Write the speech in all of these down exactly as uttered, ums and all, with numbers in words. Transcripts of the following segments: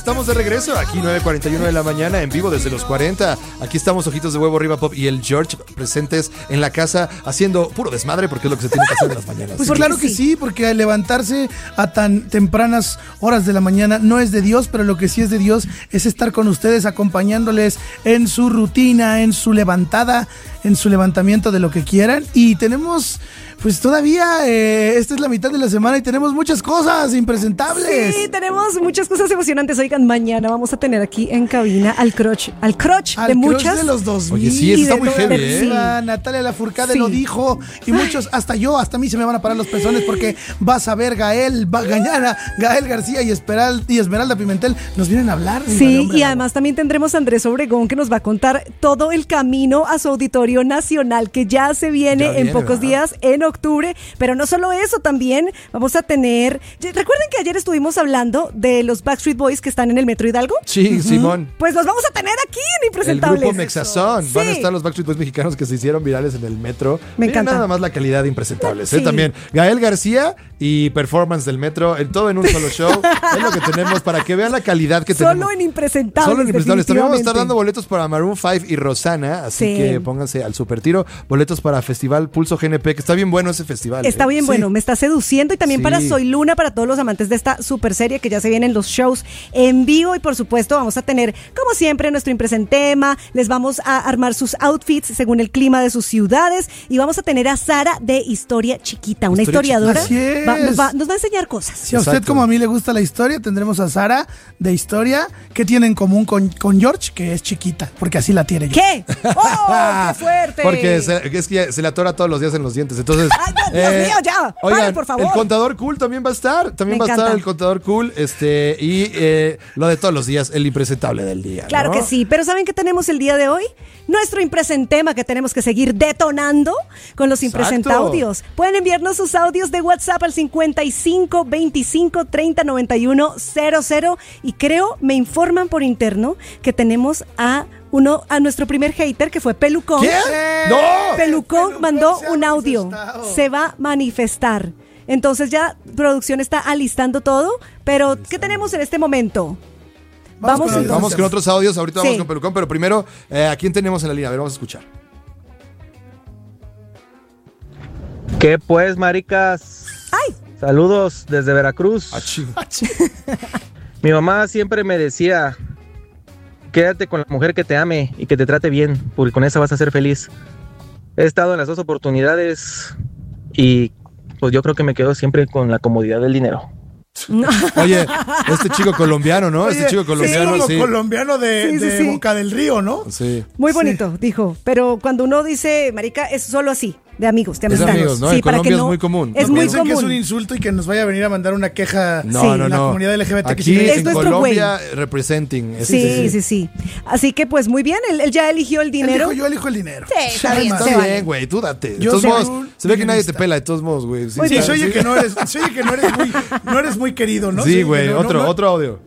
estamos de regreso aquí nueve cuarenta y uno de la mañana en vivo desde los cuarenta. Aquí estamos Ojitos de Huevo, Arriba Pop y el George presentes en la casa haciendo puro desmadre porque es lo que se tiene que hacer en las mañanas. Pues claro que sí, porque al levantarse a tan tempranas horas de la mañana no es de Dios, pero lo que sí es de Dios es estar con ustedes acompañándoles en su rutina, en su levantada, en su levantamiento de lo que quieran. Y tenemos... Pues todavía, eh, esta es la mitad de la semana y tenemos muchas cosas impresentables. Sí, tenemos muchas cosas emocionantes. Oigan, mañana vamos a tener aquí en cabina al crush, al crush al de crush muchas. de los dos mil. Oye, sí, eso está muy heavy, ¿eh? Sí. Natalia Lafourcade Sí. lo dijo y muchos, hasta yo, hasta a mí se me van a parar los pezones porque vas a ver Gael, va, Gañana, Gael García y, Esperal, y Esmeralda Pimentel nos vienen a hablar. Sí, hombre, y además también tendremos a Andrés Obregón que nos va a contar todo el camino a su auditorio nacional que ya se viene Ya en viene, pocos ¿verdad? días, en octubre. Pero no solo eso, también vamos a tener... ¿Recuerden que ayer estuvimos hablando de los Backstreet Boys que están en el Metro Hidalgo? Sí, uh-huh. Simón. Pues los vamos a tener aquí en El Impresentables. grupo Mexazón. Sí. Van a estar los Backstreet Boys mexicanos que se hicieron virales en el metro. Me Miren encanta. nada más la calidad de Impresentables. Sí. ¿eh? También Gael García y performance del metro, en todo en un solo show. Es lo que tenemos para que vean la calidad que Solo tenemos. en Impresentables. Solo en Impresentables. También vamos a estar definitivamente. dando boletos para Maroon cinco y Rosana. Así Sí. que pónganse al super tiro. Boletos para Festival Pulso G N P, que está bien bueno ese festival. Está ¿eh? bien Sí. bueno, me está seduciendo. Y también Sí. para Soy Luna, para todos los amantes de esta super serie que ya se vienen los shows en vivo. Y por supuesto vamos a tener, como siempre, nuestro Impresentema. Les vamos a armar sus outfits según el clima de sus ciudades. Y vamos a tener a Sara de Historia Chiquita, una Historia historiadora. Chiquita. Así es. Va- nos, va, nos va a enseñar cosas. Si a usted Exacto. como a mí le gusta la historia, tendremos a Sara de Historia, que tiene en común con, con George, que es chiquita, porque así la tiene yo. ¿Qué? ¡Oh, qué fuerte! Porque se, es que ya se le atora todos los días en los dientes. Entonces, ¡Ay, Dios, Dios mío, ya! Oigan, ¡Pare, por favor! el contador cool también va a estar. También Me va a estar encanta. el contador cool. Este, y eh, lo de todos los días, el impresentable del día. Claro ¿no? que sí, pero ¿saben qué tenemos el día de hoy? Nuestro impresentema que tenemos que seguir detonando con los Exacto. impresentaudios. Pueden enviarnos sus audios de WhatsApp al cincuenta y cinco veinticinco treinta noventa y uno cero cero y creo, me informan por interno que tenemos a uno a nuestro primer hater que fue Pelucón. ¿Quién? ¡No! Pelucón, Pelucón mandó se ha un audio. manifestado. Se va a manifestar. Entonces ya producción está alistando todo, pero ¿qué tenemos en este momento? Vamos Vamos, con entonces. Vamos con otros audios. Ahorita vamos Sí. con Pelucón, pero primero, eh, ¿a quién tenemos en la línea? A ver, vamos a escuchar. ¿Qué pues, maricas? ¡Ay! Saludos desde Veracruz. Ah, ching. Mi mamá siempre me decía, quédate con la mujer que te ame y que te trate bien, porque con esa vas a ser feliz. He estado en las dos oportunidades y pues yo creo que me quedo siempre con la comodidad del dinero. Oye, este chico colombiano, ¿no? Oye, este chico colombiano, es como sí. colombiano de, Sí, sí, de sí. Boca del Río, ¿no? Sí. Muy Sí. bonito, dijo. Pero cuando uno dice, marica, es solo así, de amigos, de Es de amistad. amigos, ¿no? En Colombia es muy común. Es No muy Piensen que es un común. insulto y que nos vaya a venir a mandar una queja No, Sí. no, la no. comunidad L G B T que Aquí sí Es en nuestro Colombia representing. Es- Sí, sí, sí. Así que pues muy bien, él, él ya eligió el Él dinero. dijo, yo elijo el dinero. Sí, está bien, Está se bien, vale. güey, tú date. De Yo todos soy modos, un se ve que nadie te guionista. pela, de todos modos, güey. Sí, Muy Sí, bien. se oye sí. que no eres, se oye que no eres muy, no eres muy querido, ¿no? Se Sí, oye güey, que no- otro, no- otro audio.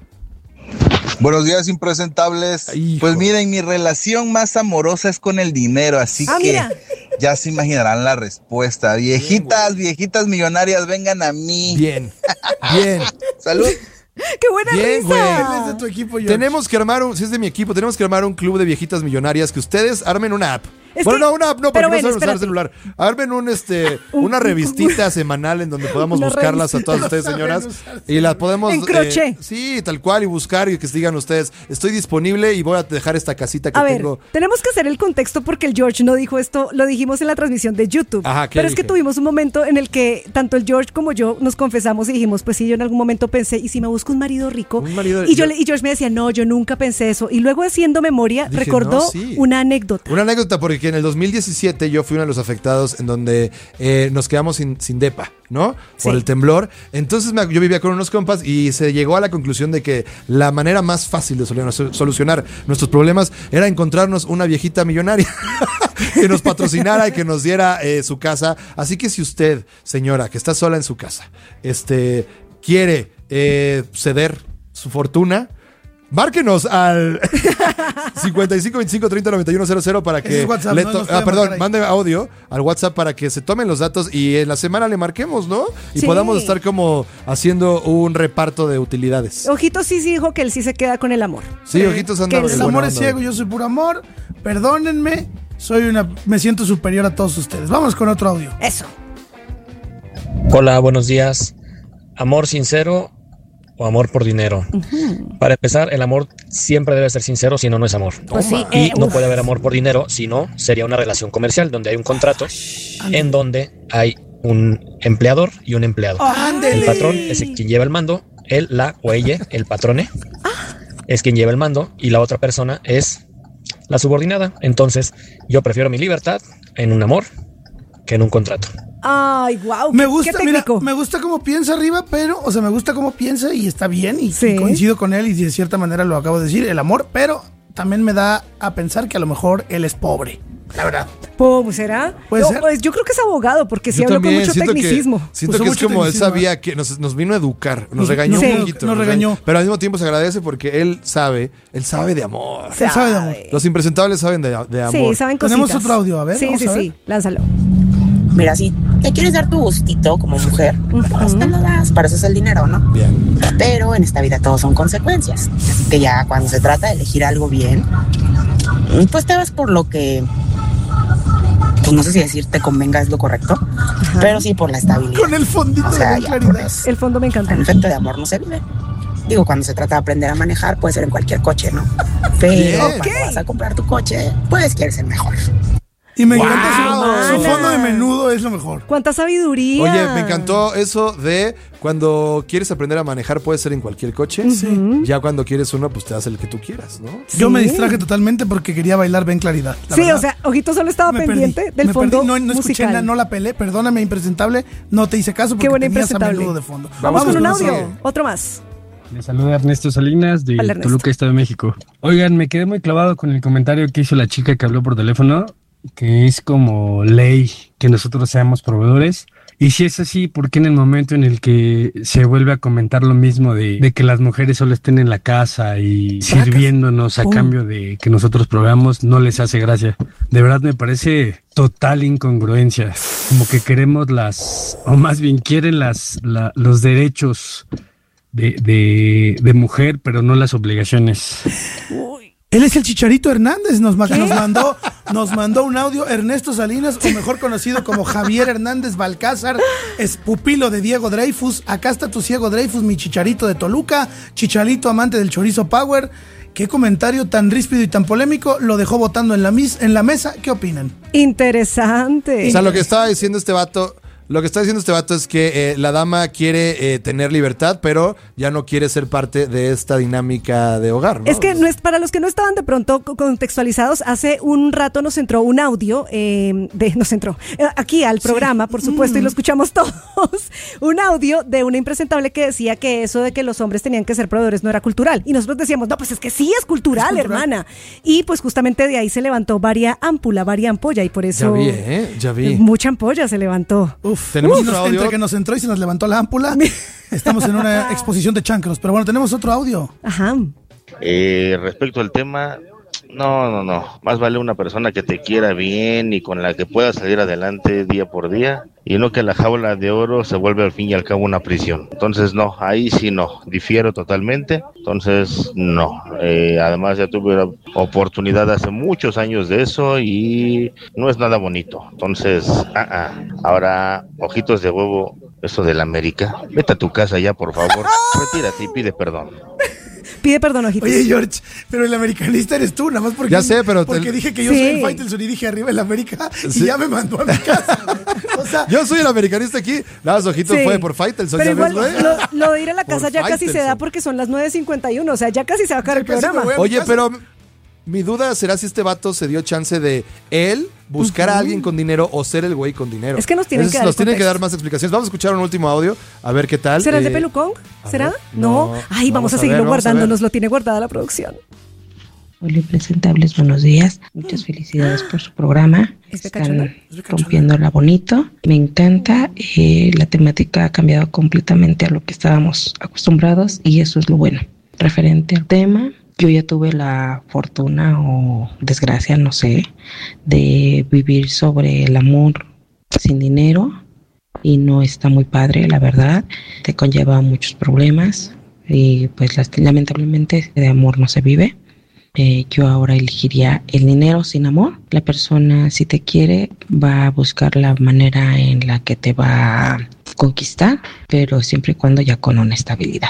Buenos días, impresentables. Ay, hijo. Pues miren, mi relación más amorosa es con el dinero, así Ah, que mira. ya se imaginarán la respuesta. Viejitas, viejitas millonarias, vengan a mí. Bien, bien. Salud. ¡Qué buena Bien, risa! güey. Él es de tu equipo, George. Tenemos que armar un, si es de mi equipo, tenemos que armar un club de viejitas millonarias que ustedes armen una app. Es bueno, que- no, una app no, porque pero no ven, saben usar el espérate. celular. Armen un, este, una revistita semanal en donde podamos Una buscarlas a todas revistita. ustedes, señoras. No saben usar Y las podemos... En crochet. sí, tal cual, y buscar y que se digan ustedes, estoy disponible y voy a dejar esta casita que A ver, tengo. tenemos que hacer el contexto porque el George no dijo esto, lo dijimos en la transmisión de YouTube. Ajá, ¿qué pero es que dije? tuvimos un momento en el que tanto el George como yo nos confesamos y dijimos, pues sí, yo en algún momento pensé, ¿y si me busco un marido rico? Un marido- y, yo, yo- le- y George me decía, no, yo nunca pensé eso. Y luego haciendo memoria, Dije, recordó no, sí. una anécdota. Una anécdota, porque en el dos mil diecisiete yo fui uno de los afectados en donde eh, nos quedamos sin, sin depa, ¿no? Por Sí. el temblor. Entonces me- yo vivía con unos compas y se llegó a la conclusión de que la manera más fácil de solu- solucionar nuestros problemas era encontrarnos una viejita millonaria que nos patrocinara y que nos diera eh, su casa. Así que si usted, señora, que está sola en su casa, este, quiere eh, ceder su fortuna, Márquenos al cincuenta y cinco veinticinco treinta noventa y uno cero cero para Ese que es WhatsApp, le no to- nos puede ah, perdón, marcar ahí. mande audio al WhatsApp para que se tomen los datos y en la semana le marquemos, ¿no? Y Sí. podamos estar como haciendo un reparto de utilidades. Ojitos sí, sí dijo que él sí se queda con el amor. Sí, ojitos anda. que El buena amor es onda. ciego, yo soy puro amor. Perdónenme, soy una, me siento superior a todos ustedes. Vamos con otro audio. Eso. Hola, buenos días. ¿Amor sincero o amor por dinero? Ujú. Para empezar, el amor siempre debe ser sincero, si no, no es amor. Pues sí, Y eh, no uf. puede haber amor por dinero, si no, sería una relación comercial donde hay un contrato en donde hay un empleador y un empleado. Ándele. El patrón es el quien lleva el mando, él, la o ella, el patrone, es quien lleva el mando y la otra persona es la subordinada. Entonces, yo prefiero mi libertad en un amor que en un contrato. Ay, wow. Me qué- gusta, qué mira, técnico. me gusta cómo piensa arriba, pero, o sea, me gusta cómo piensa y está bien y, Sí. y coincido con él y de cierta manera lo acabo de decir, el amor, pero también me da a pensar que a lo mejor él es pobre, la verdad. ¿Cómo será? Puede No, ser. Pues yo creo que es abogado porque sí Yo habló con también mucho siento tecnicismo. que, siento Usó que es mucho como él tecnicismo, sabía que nos, nos vino a educar, nos Nos- regañó Sí. un poquito. nos regañó. Pero al mismo tiempo se agradece porque él sabe, él sabe de amor. Él sabe de amor. Los impresentables saben de, de amor. Sí, saben cositas. Tenemos otro audio, a ver, Sí, vamos sí, a ver. sí. Lánzalo. Mira, si te quieres dar tu gustito como mujer, pues te lo das, para eso es el dinero, ¿no? Bien. Pero en esta vida todo son consecuencias. Así que ya cuando se trata de elegir algo bien, pues te vas por lo que, pues no sé si decir te convenga es lo correcto, pero sí por la estabilidad. Con el fondito O sea, de ya, claridad. pues, El fondo me encanta. en efecto de amor no se vive. Digo, cuando se trata de aprender a manejar, puede ser en cualquier coche, ¿no? Pero Bien. cuando vas a comprar tu coche, pues quieres ser mejor. Y me ¡Wow! encanta su, su Mana. fondo de menudo, es lo mejor. ¡Cuánta sabiduría! Oye, me encantó eso de cuando quieres aprender a manejar, puede ser en cualquier coche. Sí. Ya cuando quieres uno, pues te das el que tú quieras, ¿no? Yo me Sí. distraje totalmente porque quería bailar Ben Claridad. la Sí, verdad. o sea, Ojito solo estaba Me pendiente perdí, del me fondo perdí, no, no escuché musical. nada, no la pelé, perdóname, impresentable, no te hice caso porque Qué buena tenías a impresentable. menudo de fondo. Vamos, con un otro audio. Otro más. Les saluda Ernesto Salinas de Hola, Ernesto. Toluca, Estado de México. Oigan, me quedé muy clavado con el comentario que hizo la chica que habló por teléfono, que es como ley que nosotros seamos proveedores. Y si es así, ¿por qué en el momento en el que se vuelve a comentar lo mismo de, de que las mujeres solo estén en la casa y Sacas. sirviéndonos a Pum. cambio de que nosotros proveamos, no les hace gracia? De verdad me parece total incongruencia. Como que queremos las, o más bien quieren las, la- los derechos de, de, de mujer, pero no las obligaciones. Él es el Chicharito Hernández, nos, ma- nos mandó nos mandó un audio Ernesto Salinas, o mejor conocido como Javier Hernández Balcázar, es pupilo de Diego Dreyfus. Acá está tu ciego Dreyfus, mi Chicharito de Toluca, Chicharito amante del chorizo power. Qué comentario tan ríspido y tan polémico, lo dejó votando en la, mis, en la mesa. ¿Qué opinan? Interesante. O sea, lo que estaba diciendo este vato, lo que está diciendo este vato es que eh, la dama quiere eh, tener libertad, pero ya no quiere ser parte de esta dinámica de hogar, ¿no? Es que no es, para los que no estaban de pronto co- contextualizados, hace un rato nos entró un audio, eh, de, nos entró eh, aquí al programa, por supuesto, y lo escuchamos todos, un audio de una impresentable que decía que eso de que los hombres tenían que ser proveedores no era cultural. Y nosotros decíamos, no, pues es que sí es cultural, Es cultural. hermana. Y pues justamente de ahí se levantó varia ámpula, varia ampolla, y por Ya eso vi, ¿eh? Ya vi. mucha ampolla se levantó. Uf, Tenemos y otro nos- audio. entre que nos entró y se nos levantó la ámpula, estamos en una exposición de chancros. Pero bueno, tenemos otro audio. Ajá. Eh, respecto al tema, no, no, no. Más vale una persona que te quiera bien y con la que puedas salir adelante día por día, y no que la jaula de oro se vuelve al fin y al cabo una prisión. Entonces, no, ahí sí no, difiero totalmente. Entonces, no. Eh, además, ya tuve la oportunidad hace muchos años de eso y no es nada bonito. Entonces, ah, ah. Ahora, ojitos de huevo, eso del América. Vete a tu casa ya, por favor. Retírate y pide perdón. Pide perdón, Ojitos. Oye, George, pero el americanista eres tú, nada más porque, Ya sé, pero porque te- dije que yo Sí. soy el Faitelson y dije arriba el América Sí. y ya me mandó a mi casa. O sea, Yo soy el americanista aquí. Nada más ojito Sí. fue por Faitelson. Pero ya igual, ves, güey. lo, lo de ir a la casa Por ya casi se da Faitelson. porque son las nueve cincuenta y uno, o sea, ya casi se va a acabar el Ya casi me programa. voy a- Oye, casa. pero mi duda será si este vato se dio chance de él buscar a alguien con dinero o ser el güey con dinero. Es que nos tienen Entonces, que dar nos el tienen que contexto. dar más explicaciones. Vamos a escuchar un último audio, a ver qué tal. ¿Será el de Eh, Pelucón? a ¿Será? ver, No. no. Ay, vamos, Vamos a a seguirlo ver, vamos a guardando, ver. nos lo tiene guardada la producción. Hola, presentables, buenos días. Muchas felicidades por su programa. ¿Es de cachonda? Están rompiéndola bonito. Me encanta. eh, la temática ha cambiado completamente a lo que estábamos acostumbrados y eso es lo bueno. Referente al tema, yo ya tuve la fortuna o desgracia, no sé, de vivir sobre el amor sin dinero y no está muy padre, la verdad. Te conlleva muchos problemas y pues lamentablemente de amor no se vive. Eh, yo ahora elegiría el dinero sin amor. La persona, si te quiere, va a buscar la manera en la que te va a conquistar, pero siempre y cuando ya con honestabilidad.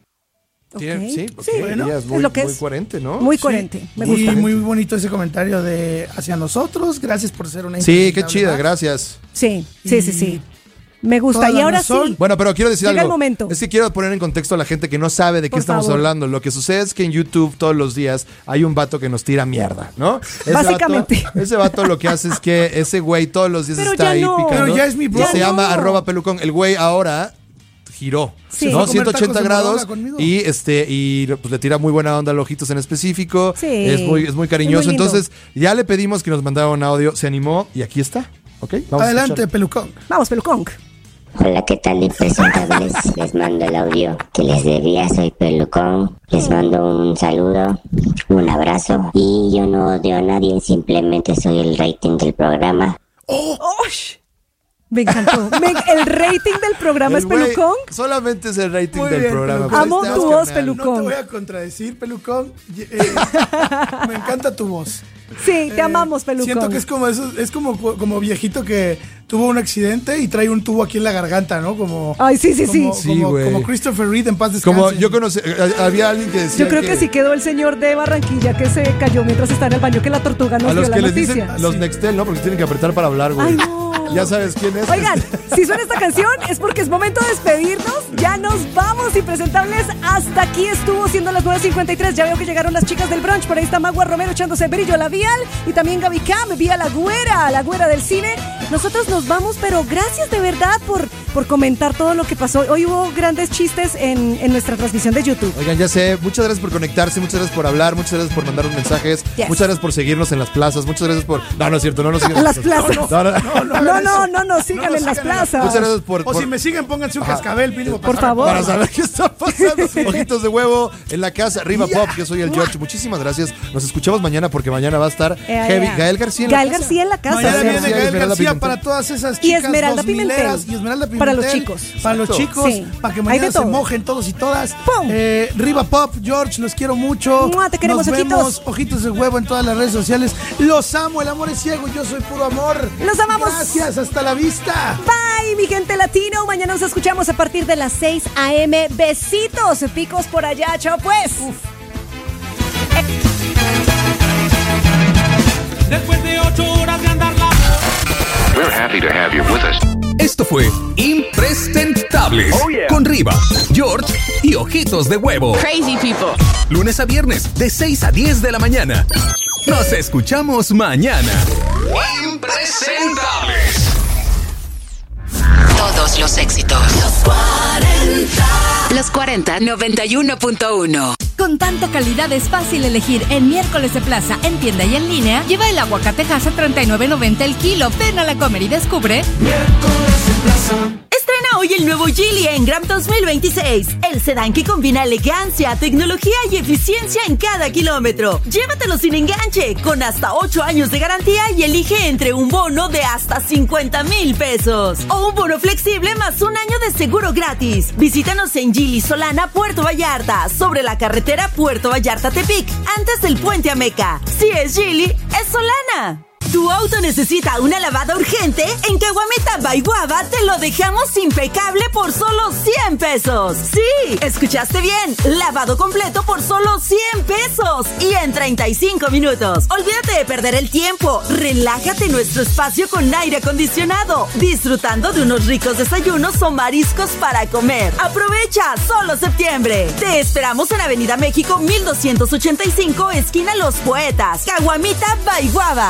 Okay. Sí, sí, bueno, es muy, es lo que muy es. coherente, ¿no? Muy coherente, Sí. me Muy, gusta. muy bonito ese comentario de hacia nosotros. Gracias por ser una Sí, qué impresentable chida, más. gracias. Sí, sí, sí, sí. Me gusta. Toda Y la ahora razón. sí. Bueno, pero quiero decir Llega algo. el momento. Es que quiero poner en contexto a la gente que no sabe de qué Por estamos favor. hablando. Lo que sucede es que en YouTube todos los días hay un vato que nos tira mierda, ¿no? Ese Básicamente. Vato, ese vato lo que hace es que ese güey todos los días Pero está ya ahí no. picando. Pero ya es mi bro. Y se Ya llama no. arroba pelucón. El güey ahora giró, Sí. ¿no? Fue a comer ciento ochenta tacos de grados moronga conmigo. y este y pues le tira muy buena onda a los ojitos en específico. Sí. Es muy es muy cariñoso. Es muy lindo. Entonces, ya le pedimos que nos mandara un audio, se animó y aquí está. ¿Ok? Vamos a Adelante, escuchar. pelucón. Vamos, Pelucón. Hola, ¿qué tal, impresentables? Les mando el audio que les debía, soy Pelucón. Les mando un saludo, un abrazo. Y yo no odio a nadie, simplemente soy el rating del programa. ¡Oh! Me encantó. Me- el rating del programa El es güey Pelucón. Solamente es el rating Muy del bien, programa. Pelucón. Amo Pero tu este voz, canal- Pelucón. No te voy a contradecir, pelucón. Y, eh, me encanta tu voz. Sí, te Eh, amamos, Pelucón. Siento que es como eso, es como, como viejito que tuvo un accidente y trae un tubo aquí en la garganta, ¿no? Como Ay, sí, sí, sí. como, Sí, como, güey. como Christopher Reed en paz descanse. Como yo conocí, eh, había alguien que decía Yo creo que, sí quedó el señor de Barranquilla que se cayó mientras está en el baño, que la tortuga nos a los dio que la les noticia. dicen los Nextel, ¿no? Porque tienen que apretar para hablar, güey. Ay, no. Ya sabes quién es. Oigan, si suena esta canción es porque es momento de despedirnos. Ya nos vamos, impresentables. Hasta aquí estuvo siendo las nueve cincuenta y tres. Ya veo que llegaron las chicas del brunch. Por ahí está Magua Romero echándose brillo labial. Y también Gaby Cam, vía la güera, la güera del cine. Nosotros nos vamos, pero gracias de verdad por, por comentar todo lo que pasó. Hoy hubo grandes chistes en, en nuestra transmisión de YouTube. Oigan, ya sé, muchas gracias por conectarse, muchas gracias por hablar, muchas gracias por mandarnos mensajes, Yes. muchas gracias por seguirnos en las plazas, muchas gracias por... No, no es cierto, no nos sigan En las plazas. No, no, no. No, no, no nos sigan No nos en las sigan en las plazas. Muchas gracias por... O por- si me siguen, pónganse un cascabel, mínimo. Por para saber- favor. Para saber qué está pasando. Ojitos de huevo en la casa. Arriba Ya. Pop, yo soy el George. Muchísimas gracias. Nos escuchamos mañana porque mañana va a estar Eh, Heavy. eh. Gael García en la Gael casa. García en la casa. Mañana Sí, viene sí, Gael Esmeralda García Pimentel. para todas esas Y chicas Esmeralda dos mileras, Pimentel. y Esmeralda Pimentel Para los chicos. para los Exacto. chicos, Sí. para que Hay mañana de se todo. mojen todos y todas. ¡Pum! Eh, Riva Pop, George, los quiero mucho. ¡Mua! Te queremos, Nos ojitos. vemos, ojitos de huevo en todas las redes sociales. Los amo, el amor es ciego, yo soy puro amor. Los amamos. Gracias, hasta la vista. Bye, mi gente latino. Mañana nos escuchamos a partir de las seis a.m. Besitos, picos por allá. Chao, pues. Después de ocho horas de andar la... We're happy to have you with us. Esto fue Impresentables con Riva, George y Ojitos de Huevo. Crazy people. Lunes a viernes de seis a diez de la mañana. Nos escuchamos mañana. Impresentables. Todos los éxitos. Los cuarenta. Los cuarenta, noventa y uno punto uno. Con tanta calidad es fácil elegir en Miércoles de Plaza, en tienda y en línea. Lleva el aguacate Hass a treinta y nueve noventa el kilo. Ven a la Comer y descubre. Miércoles en Plaza. Estrena hoy el nuevo Geely Engram dos mil veintiséis, el sedán que combina elegancia, tecnología y eficiencia en cada kilómetro. Llévatelo sin enganche, con hasta ocho años de garantía y elige entre un bono de hasta cincuenta mil pesos o un bono flexible más un año de seguro gratis. Visítanos en Geely Solana, Puerto Vallarta, sobre la carretera Puerto Vallarta-Tepic, antes del puente Ameca. Si es Geely, es Solana. ¿Tu auto necesita una lavada urgente? En Caguamita by Guava te lo dejamos impecable por solo cien pesos. Sí, escuchaste bien. Lavado completo por solo cien pesos y en treinta y cinco minutos. Olvídate de perder el tiempo. Relájate en nuestro espacio con aire acondicionado, disfrutando de unos ricos desayunos o mariscos para comer. Aprovecha, solo septiembre. Te esperamos en Avenida México mil doscientos ochenta y cinco, esquina Los Poetas, Caguamita by Guava.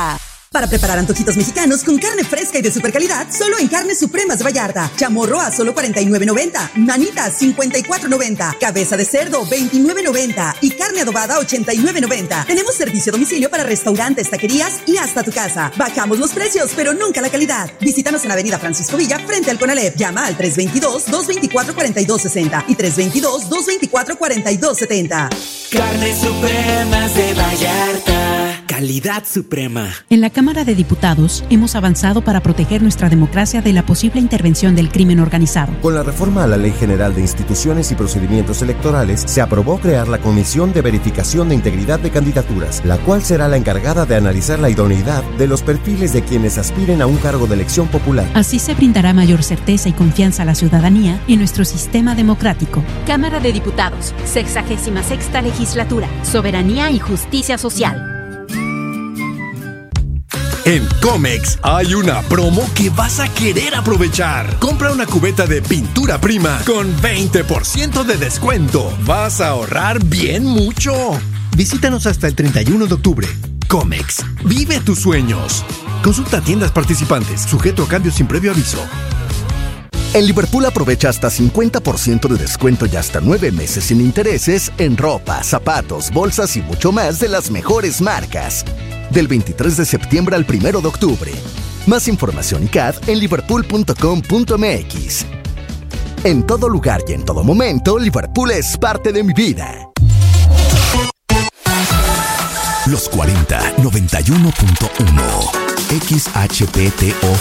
Para preparar antojitos mexicanos con carne fresca y de super calidad, solo en Carnes Supremas Vallarta. Chamorro a solo cuarenta y nueve noventa, manitas cincuenta y cuatro noventa, cabeza de cerdo veintinueve noventa y carne adobada ochenta y nueve noventa. Tenemos servicio a domicilio para restaurantes, taquerías y hasta tu casa. Bajamos los precios, pero nunca la calidad. Visítanos en Avenida Francisco Villa, frente al Conalep. Llama al tres veintidós, dos veinticuatro, cuarenta y dos sesenta y tres veintidós, dos veinticuatro, cuarenta y dos setenta. Carnes Supremas de Vallarta. Calidad suprema. En la Cámara de Diputados hemos avanzado para proteger nuestra democracia de la posible intervención del crimen organizado. Con la reforma a la Ley General de Instituciones y Procedimientos Electorales, se aprobó crear la Comisión de Verificación de Integridad de Candidaturas, la cual será la encargada de analizar la idoneidad de los perfiles de quienes aspiren a un cargo de elección popular. Así se brindará mayor certeza y confianza a la ciudadanía y nuestro sistema democrático. Cámara de Diputados, sexagésima sexta legislatura, soberanía y justicia social. En Comex hay una promo que vas a querer aprovechar. Compra una cubeta de pintura prima con veinte por ciento de descuento. Vas a ahorrar bien mucho. Visítanos hasta el treinta y uno de octubre. Comex, vive tus sueños. Consulta tiendas participantes, sujeto a cambios sin previo aviso. En Liverpool aprovecha hasta cincuenta por ciento de descuento y hasta nueve meses sin intereses en ropa, zapatos, bolsas y mucho más de las mejores marcas. Del veintitrés de septiembre al primero de octubre. Más información y C A D en liverpool punto com punto m x. En todo lugar y en todo momento, Liverpool es parte de mi vida. Los cuarenta, noventa y uno punto uno. X H P T O